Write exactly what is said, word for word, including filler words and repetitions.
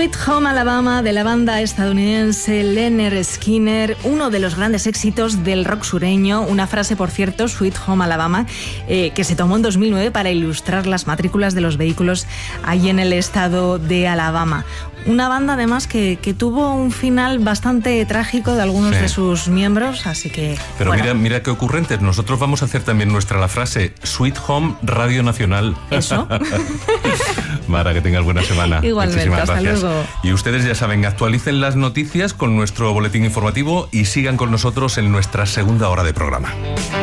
Sweet Home Alabama, de la banda estadounidense Lynyrd Skynyrd, uno de los grandes éxitos del rock sureño. Una frase, por cierto, Sweet Home Alabama, eh, que se tomó en dos mil nueve para ilustrar las matrículas de los vehículos allí en el estado de Alabama. Una banda, además, que, que tuvo un final bastante trágico de algunos sí. de sus miembros, así que... Pero bueno. mira, mira qué ocurrentes. Nosotros vamos a hacer también nuestra la frase Sweet Home Radio Nacional. Eso. Mara, que tengas buena semana. Igualmente, muchísimas hasta gracias. luego. Y ustedes ya saben, actualicen las noticias con nuestro boletín informativo y sigan con nosotros en nuestra segunda hora de programa.